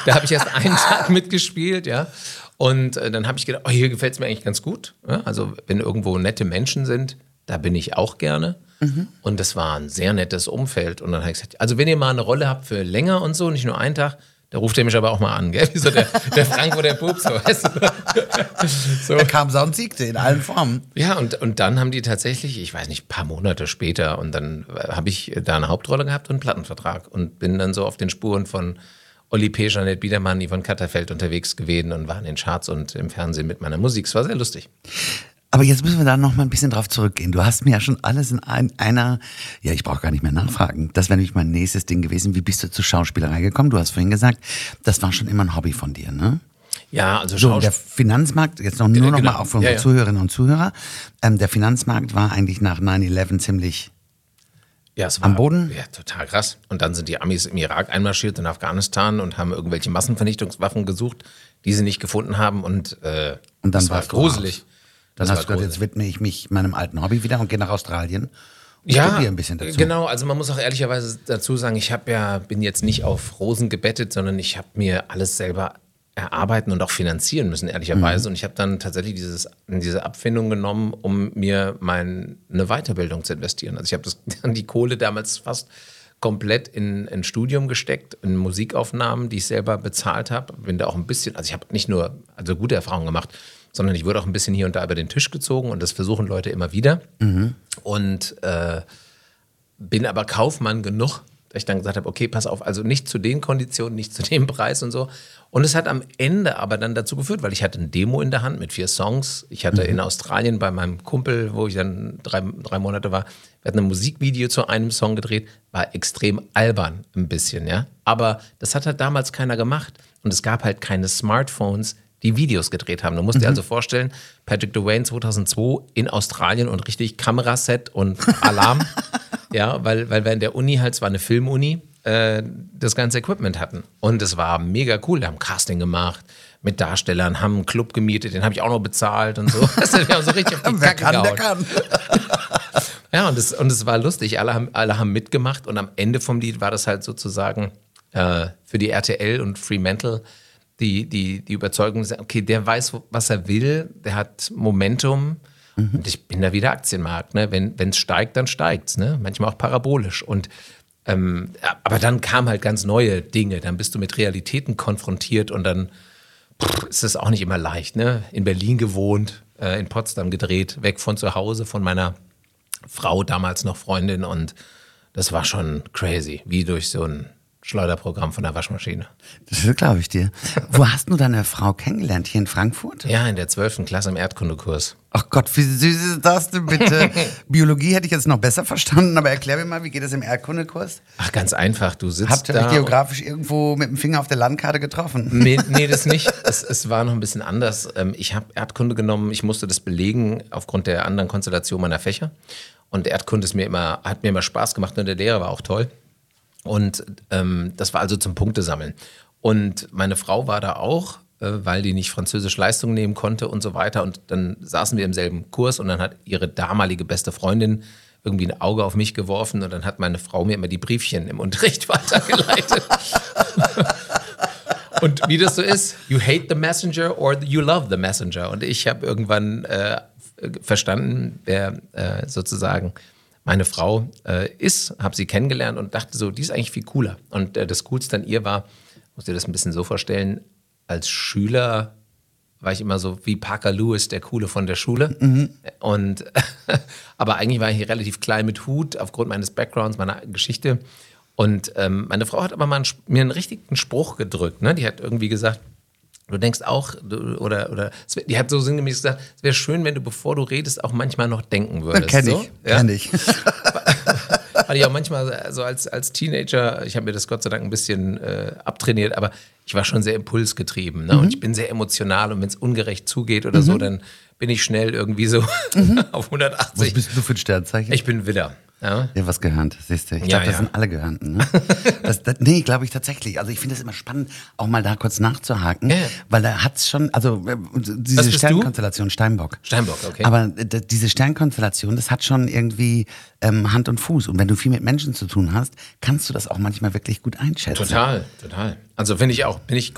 Da habe ich erst einen Tag mitgespielt, ja. Und dann habe ich gedacht, hier gefällt es mir eigentlich ganz gut. Ja? Also wenn irgendwo nette Menschen sind, da bin ich auch gerne. Und das war ein sehr nettes Umfeld. Und dann habe ich gesagt, also wenn ihr mal eine Rolle habt für länger und so, nicht nur einen Tag, da ruft ihr mich aber auch mal an, gell? Wie so der Frank oder der Pups, so, weißt du? So. Er kam und siegte in allen Formen. Ja, und dann haben die tatsächlich, ich weiß nicht, ein paar Monate später, und dann habe ich da eine Hauptrolle gehabt und einen Plattenvertrag und bin dann so auf den Spuren von Olli P., Jeanette Biedermann, Yvonne Katterfeld unterwegs gewesen und war in den Charts und im Fernsehen mit meiner Musik. Es war sehr lustig. Aber jetzt müssen wir da noch mal ein bisschen drauf zurückgehen. Du hast mir ja schon alles in einer, ja, ich brauche gar nicht mehr nachfragen. Das wäre nämlich mein nächstes Ding gewesen. Wie bist du zur Schauspielerei gekommen? Du hast vorhin gesagt, das war schon immer ein Hobby von dir, ne? Ja, also so, der Finanzmarkt, jetzt noch mal auch für unsere Zuhörerinnen und Zuhörer, der Finanzmarkt war eigentlich nach 9/11 ziemlich es war, am Boden? Ja, total krass. Und dann sind die Amis im Irak einmarschiert, in Afghanistan und haben irgendwelche Massenvernichtungswaffen gesucht, die sie nicht gefunden haben. Und dann das war gruselig. Dann hast du gesagt, jetzt widme ich mich meinem alten Hobby wieder und gehe nach Australien und studiere ein bisschen dazu. Genau, also man muss auch ehrlicherweise dazu sagen, ich bin jetzt nicht auf Rosen gebettet, sondern ich habe mir alles selber erarbeiten und auch finanzieren müssen, ehrlicherweise. Und ich habe dann tatsächlich diese Abfindung genommen, um mir eine Weiterbildung zu investieren. Also ich habe die Kohle damals fast komplett in ein Studium gesteckt, in Musikaufnahmen, die ich selber bezahlt habe. Bin da auch ein bisschen, also ich habe nicht nur gute Erfahrungen gemacht, sondern ich wurde auch ein bisschen hier und da über den Tisch gezogen und das versuchen Leute immer wieder. Und bin aber Kaufmann genug, dass ich dann gesagt habe, okay, pass auf, also nicht zu den Konditionen, nicht zu dem Preis und so. Und es hat am Ende aber dann dazu geführt, weil ich hatte ein Demo in der Hand mit 4 Songs. Ich hatte in Australien bei meinem Kumpel, wo ich dann 3 Monate war, wir hatten ein Musikvideo zu einem Song gedreht, war extrem albern ein bisschen, ja. Aber das hat halt damals keiner gemacht. Und es gab halt keine Smartphones, die Videos gedreht haben. Du musst dir also vorstellen, Patrick Dwayne 2002 in Australien und richtig Kameraset und Alarm. Ja, weil wir in der Uni halt, es war eine Filmuni, das ganze Equipment hatten. Und es war mega cool. Wir haben Casting gemacht mit Darstellern, haben einen Club gemietet, den habe ich auch noch bezahlt und so. Wir haben so richtig auf die Kacke gehauen. Wer kann. Ja, und es war lustig. Alle haben mitgemacht und am Ende vom Lied war das halt sozusagen für die RTL und Fremantle die Überzeugung, okay, der weiß, was er will, der hat Momentum. Und ich bin da wieder Aktienmarkt. Ne? Wenn es steigt, dann steigt's. Ne? Manchmal auch parabolisch. Und aber dann kamen halt ganz neue Dinge. Dann bist du mit Realitäten konfrontiert und dann ist es auch nicht immer leicht. Ne? In Berlin gewohnt, in Potsdam gedreht, weg von zu Hause, von meiner Frau, damals noch Freundin. Und das war schon crazy, wie durch so ein Schleuderprogramm von der Waschmaschine. Das glaube ich dir. Wo hast du deine Frau kennengelernt? Hier in Frankfurt? Ja, in der 12. Klasse im Erdkundekurs. Ach Gott, wie süß ist das denn bitte? Biologie hätte ich jetzt noch besser verstanden, aber erklär mir mal, wie geht es im Erdkundekurs? Ach, ganz einfach. Du sitzt Habt ihr da. euch geografisch irgendwo mit dem Finger auf der Landkarte getroffen? Nee, das nicht. Es war noch ein bisschen anders. Ich habe Erdkunde genommen. Ich musste das belegen aufgrund der anderen Konstellation meiner Fächer. Und Erdkunde hat mir immer Spaß gemacht und der Lehrer war auch toll. Und das war also zum Punktesammeln. Und meine Frau war da auch, weil die nicht Französisch Leistung nehmen konnte und so weiter. Und dann saßen wir im selben Kurs und dann hat ihre damalige beste Freundin irgendwie ein Auge auf mich geworfen und dann hat meine Frau mir immer die Briefchen im Unterricht weitergeleitet. Und wie das so ist, you hate the messenger or you love the messenger. Und ich habe irgendwann verstanden, wer sozusagen meine Frau habe sie kennengelernt und dachte so, die ist eigentlich viel cooler. Und das Coolste an ihr war, muss dir das ein bisschen so vorstellen, als Schüler war ich immer so wie Parker Lewis, der Coole von der Schule. Und aber eigentlich war ich relativ klein mit Hut, aufgrund meines Backgrounds, meiner Geschichte. Und meine Frau hat aber mal mir einen richtigen Spruch gedrückt. Ne? Die hat irgendwie gesagt, du denkst auch, die hat so sinngemäß gesagt, es wäre schön, wenn du, bevor du redest, auch manchmal noch denken würdest. Kenn ich. Hatte ich auch manchmal so als Teenager, ich habe mir das Gott sei Dank ein bisschen abtrainiert, aber ich war schon sehr impulsgetrieben. Ne? Und ich bin sehr emotional und wenn es ungerecht zugeht oder so, dann bin ich schnell irgendwie so auf 180. Was bist du für ein Sternzeichen? Ich bin Widder. Ja, was gehörnt, siehst du. Ich glaube, das sind alle Gehörnten. Ne? Nee, glaube ich tatsächlich. Also ich finde es immer spannend, auch mal da kurz nachzuhaken, weil da hat es schon, also diese Sternkonstellation, Steinbock. Steinbock, okay. Aber diese Sternkonstellation, das hat schon irgendwie Hand und Fuß. Und wenn du viel mit Menschen zu tun hast, kannst du das auch manchmal wirklich gut einschätzen. Total. Also finde ich auch, bin ich